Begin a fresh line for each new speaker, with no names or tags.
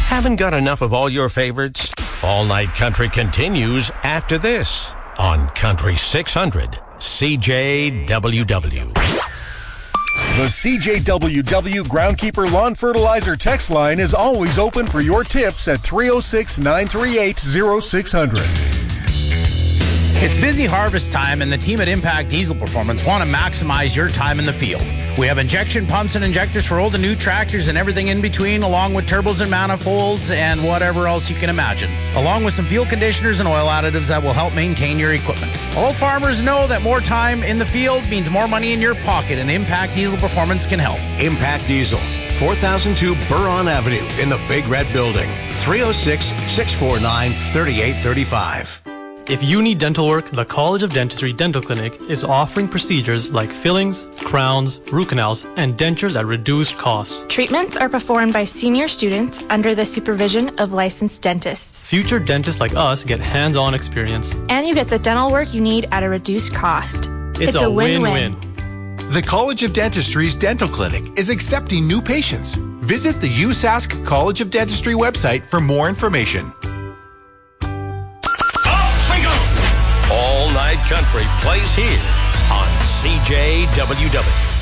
Haven't got enough of all your favorites? All Night Country continues after this on Country 600 CJWW.
The CJWW Groundkeeper Lawn Fertilizer text line is always open for your tips at 306-938-0600.
It's busy harvest time, and the team at Impact Diesel Performance want to maximize your time in the field. We have injection pumps and injectors for old and new tractors and everything in between, along with turbos and manifolds and whatever else you can imagine, along with some fuel conditioners and oil additives that will help maintain your equipment. All farmers know that more time in the field means more money in your pocket, and Impact Diesel Performance can help.
Impact Diesel, 4002 Buron Avenue in the Big Red Building, 306-649-3835.
If you need dental work, the College of Dentistry Dental Clinic is offering procedures like fillings, crowns, root canals, and dentures at reduced costs.
Treatments are performed by senior students under the supervision of licensed dentists.
Future dentists like us get hands-on experience.
And you get the dental work you need at a reduced cost.
It's a win-win.
The College of Dentistry's Dental Clinic is accepting new patients. Visit the USask College of Dentistry website for more information.
All Night Country plays here on CJWW.